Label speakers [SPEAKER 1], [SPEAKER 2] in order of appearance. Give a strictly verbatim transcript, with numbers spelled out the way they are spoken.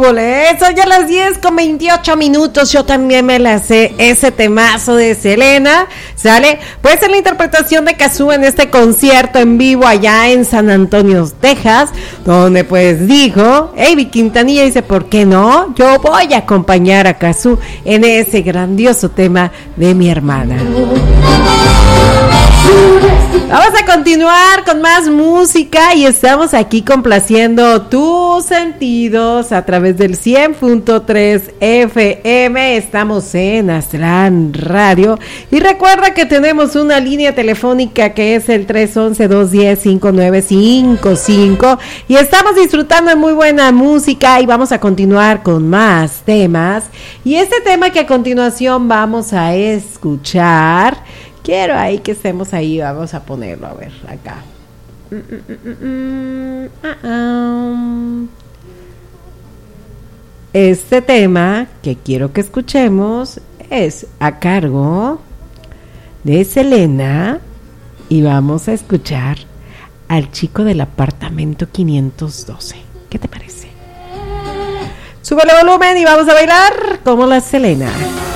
[SPEAKER 1] Híjole, eso ya a las diez con veintiocho minutos. Yo también me la sé, ese temazo de Selena, ¿sale? Pues en la interpretación de Cazzu en este concierto en vivo allá en San Antonio, Texas, donde pues dijo, Avi Quintanilla dice, ¿por qué no? Yo voy a acompañar a Cazzu en ese grandioso tema de Mi Hermana. Vamos a continuar con más música y estamos aquí complaciendo tus sentidos a través del cien punto tres F M. Estamos en Aztlán Radio y recuerda que tenemos una línea telefónica que es el tres once, dos diez, cinco nueve cinco cinco y estamos disfrutando de muy buena música y vamos a continuar con más temas. Y este tema que a continuación vamos a escuchar, quiero ahí que estemos ahí, vamos a ponerlo, a ver, acá. Mm, mm, mm, mm, uh, uh. Este tema que quiero que escuchemos es a cargo de Selena y vamos a escuchar al chico del apartamento quinientos doce. ¿Qué te parece? Súbele volumen y vamos a bailar como la Selena.